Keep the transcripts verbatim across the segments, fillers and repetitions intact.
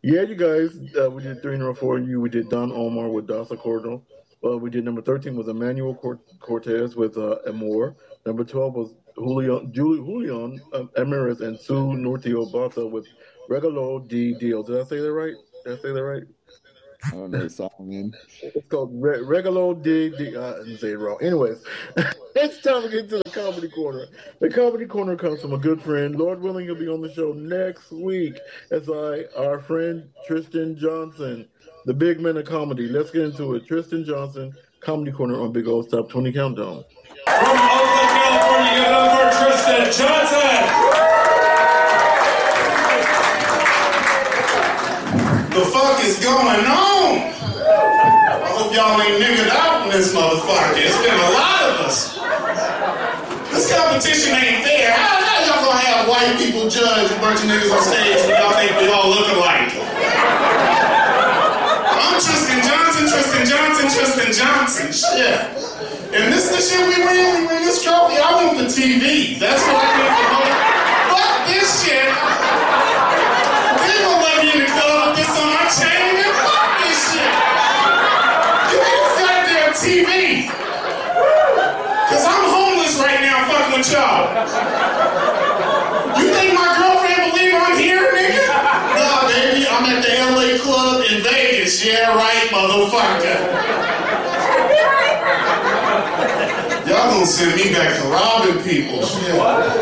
Yeah, you guys, uh, we did three in a row for you. We did Don Omar with Dasa Cordon. Uh, we did number thirteen was Emmanuel Cort- Cortez with uh, Amor. Number twelve was Julian, Jul- Julian um, Emiris and Sue Nortio Bata with Regalo di Dio. Did I say that right? Did I say that right? I don't know the song, man. It's called Re- Regalo di Dio. I didn't say it wrong. Anyways, it's time to get to the Comedy Corner. The Comedy Corner comes from a good friend. Lord willing, he'll be on the show next week. As I, our friend Tristan Johnson, the big man of comedy. Let's get into it. Tristan Johnson, Comedy Corner on Big O's Top twenty Countdown. From Oakland, California, give it up for Tristan Johnson. The fuck is going on? I hope y'all ain't niggered out in this motherfucker. It's been a lot of us. This competition ain't fair. How, how y'all gonna have white people judge a bunch of niggas on stage when y'all think we all look alike? I'm Tristan Johnson, Tristan Johnson, Tristan Johnson. Shit. And this is the shit we win. We win this trophy. I want the T V. That's what I think. Fuck this shit. They ain't gonna let me in the club with this on my chain. Man, fuck this shit. Give me this goddamn T V. Cause I'm homeless right now fucking with y'all. You think my girlfriend believe I'm here, nigga? Nah, baby, I'm at the L A club in Vegas. Yeah, right, motherfucker. Y'all gonna send me back to robbing people. Shit.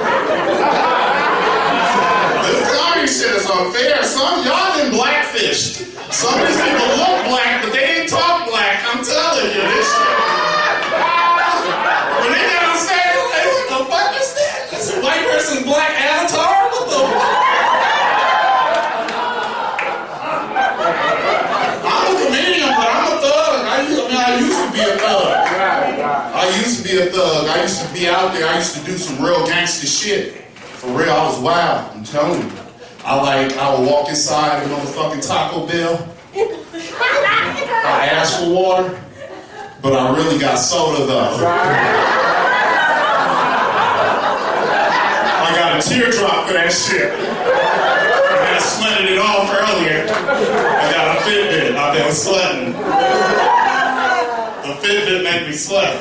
This comedy shit is unfair. Some y'all been blackfished. Some of these people look black, but they didn't talk black. I'm telling you this shit. When they got on stage, I'm like, what the fuck is that? That's a white person's black avatar? What the fuck? I'm a comedian, but I'm a thug. I used, I mean, I used to be a thug. I used to be a thug. I used to be out there. I used to do some real gangster shit. For real, I was wild. I'm telling you. I like, I would walk inside a motherfucking Taco Bell. I asked for water, but I really got soda though. I got a teardrop for that shit. I had sweated it off earlier. I got a Fitbit. I've been sweating. The Fitbit make me sweat.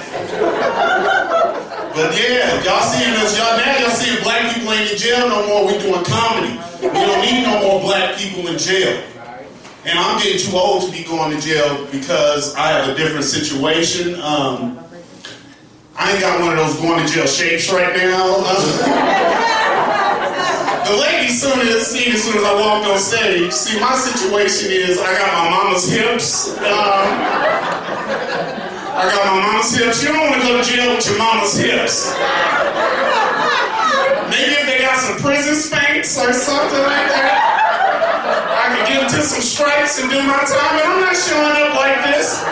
But yeah, y'all seeing us, y'all now y'all seeing black people ain't in jail no more. We doing comedy. We don't need no more black people in jail. And I'm getting too old to be going to jail because I have a different situation. Um, I ain't got one of those going to jail shapes right now. The ladies soon as seen as soon as I walked on stage. See, my situation is I got my mama's hips. Um, I got my mama's hips. You don't want to go to jail with your mama's hips. Maybe if they got some prison spanks or something like that, I could get into some stripes and do my time, but I'm not showing up like this.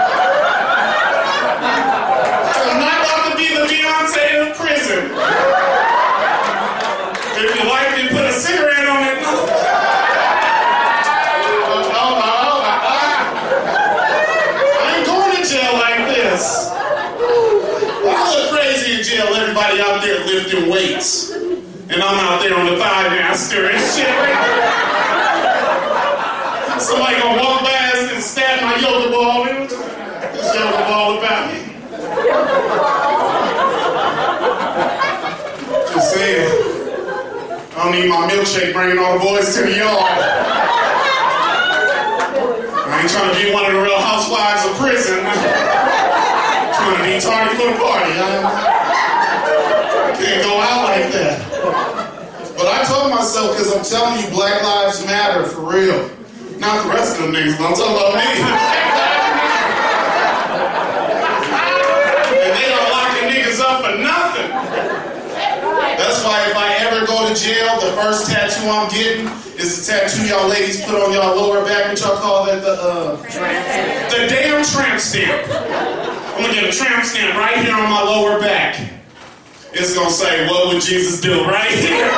I'm not about to be the Beyonce of prison. If you like it, put a cigarette on it. I ain't going to jail like this. I look crazy in jail, everybody out there lifting weights. And I'm out there on the thigh master and shit. Somebody gonna walk past and stab my yoga ball. This yoga ball about me. Just saying. I don't need my milkshake bringing all the boys to the yard. I ain't trying to be one of the real housewives of prison. I'm trying to be tardy for the party. I can't go out like that. But I told myself, because I'm telling you, Black Lives Matter, for real. Not the rest of them niggas, but I'm talking about me. And they are locking niggas up for nothing. That's why if I ever go to jail, the first tattoo I'm getting is the tattoo y'all ladies put on y'all lower back. What y'all call that? The, uh, the damn tramp stamp. I'm gonna get a tramp stamp right here on my lower back. It's gonna say, what would Jesus do? Right here.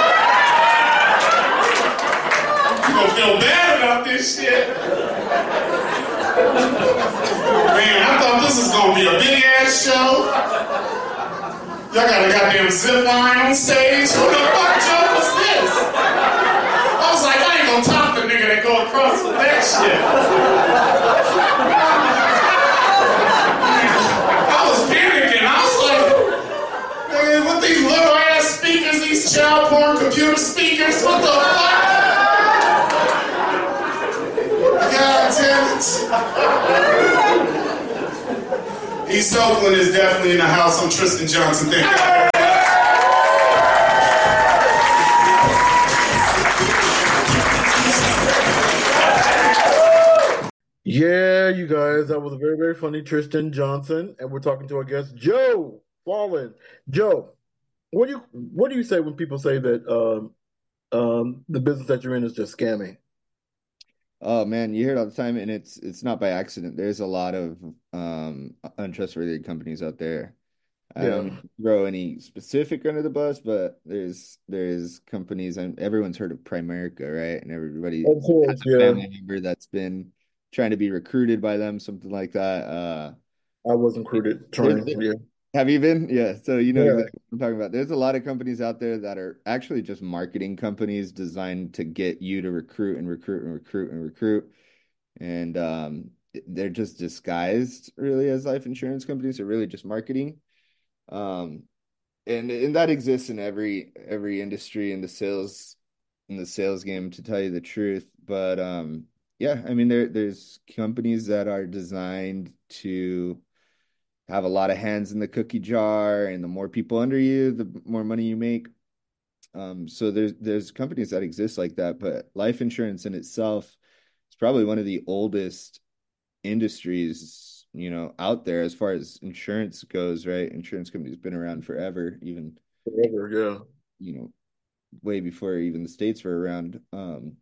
You gonna feel bad about this shit. Man, I thought this was gonna be a big ass show. Y'all got a goddamn zip line on stage. Who the fuck joke was this? I was like, I ain't gonna top the nigga that go across shit. I was panicking. I was like, man, what these little ass speakers, these child porn computer speakers, what the fuck? God damn it. East Oakland is definitely in the house. I'm Tristan Johnson. Thank you. Yeah, you guys, that was a very, very funny Tristan Johnson, and we're talking to our guest Joe Fallen. Joe, what do you what do you say when people say that um, um, the business that you're in is just scamming? Oh man, you hear it all the time, and it's it's not by accident. There's a lot of um, untrustworthy companies out there. I Yeah. don't throw any specific under the bus, but there's there's companies, and everyone's heard of Primerica, right? And everybody Of course, has a yeah. family member that's been trying to be recruited by them, something like that. Uh, I wasn't recruited there's, trying. Yeah. have you been? Yeah, so you know Yeah. exactly what I'm talking about. There's a lot of companies out there that are actually just marketing companies designed to get you to recruit and recruit and recruit and recruit. And um, they're just disguised really as life insurance companies. They're really just marketing. Um, and and that exists in every every industry in the sales in the sales game, to tell you the truth. But um, yeah, I mean there there's companies that are designed to have a lot of hands in the cookie jar, and the more people under you, the more money you make. Um, so there's there's companies that exist like that, but life insurance in itself is probably one of the oldest industries, you know, out there as far as insurance goes, right? Insurance companies been around forever, even, Forever, yeah. you know, way before even the States were around. Um,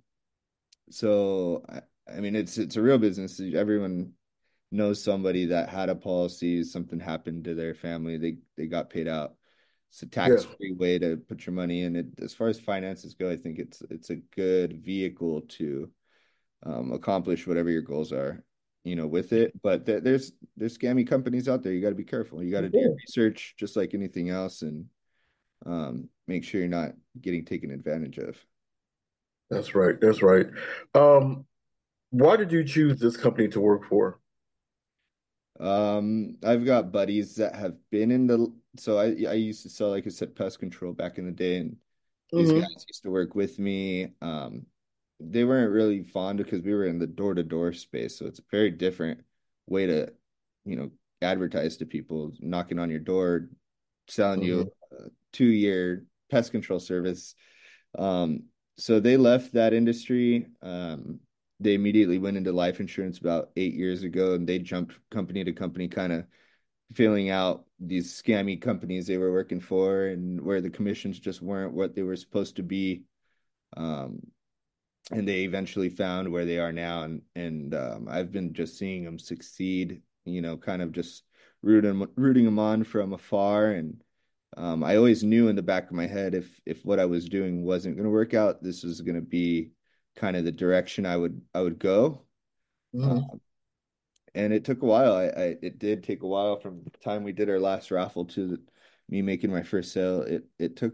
so I, I mean, it's it's a real business. Everyone knows somebody that had a policy, something happened to their family, they they got paid out. It's a tax-free way to put your money in it. As far as finances go, I think it's it's a good vehicle to um, accomplish whatever your goals are, you know, with it. But th- there's there's scammy companies out there. You got to be careful. You got to do your research just like anything else, and um, make sure you're not getting taken advantage of. That's right. That's right. Um, why did you choose this company to work for? Um, I've got buddies that have been in the, so I I used to sell, like I said, pest control back in the day, and these Mhm. guys used to work with me. Um, they weren't really fond because we were in the door-to-door space, so it's a very different way to, you know, advertise to people, knocking on your door, selling you Mhm. a two-year pest control service. Um, so they left that industry. Um, they immediately went into life insurance about eight years ago, and they jumped company to company, kind of filling out these scammy companies they were working for, and where the commissions just weren't what they were supposed to be. Um, and they eventually found where they are now, and and um, I've been just seeing them succeed, you know, kind of just rooting rooting them on from afar. And um, I always knew in the back of my head, if if what I was doing wasn't going to work out, this was going to be kind of the direction I would I would go. Mhm. Um, and it took a while. I, I it did take a while from the time we did our last raffle to the, me making my first sale. It it took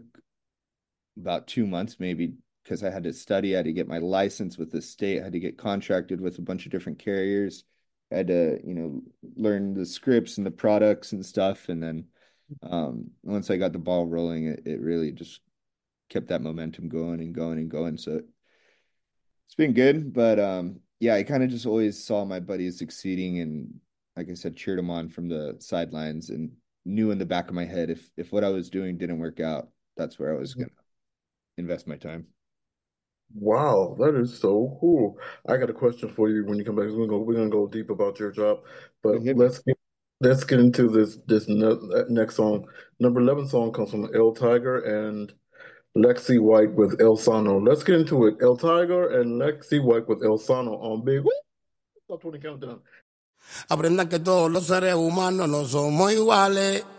about two months maybe, because I had to study, I had to get my license with the state, I had to get contracted with a bunch of different carriers. I had to, you know, learn the scripts and the products and stuff. And then um, once I got the ball rolling, it, it really just kept that momentum going and going and going. So it's been good. But um, yeah, I kind of just always saw my buddies succeeding, and like I said, cheered them on from the sidelines, and knew in the back of my head, if if what I was doing didn't work out, that's where I was gonna invest my time. Wow, that is so cool. I got a question for you when you come back. We're gonna we're gonna go deep about your job, but Okay. let's get let's get into this this ne next song. Number eleven song comes from El Tiger and Lexi White with El Sano. Let's get into it. El Tiger and Lexi White with El Sano on Big Woo! Top twenty Countdown. Aprendan que todos los seres humanos no somos iguales.